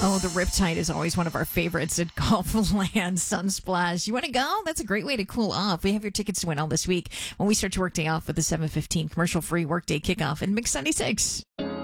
Oh, the Riptide is always one of our favorites at Golfland Sunsplash. You want to go? That's a great way to cool off. We have your tickets to win all this week when we start your workday off with the 7:15 commercial-free workday kickoff in Mix 96.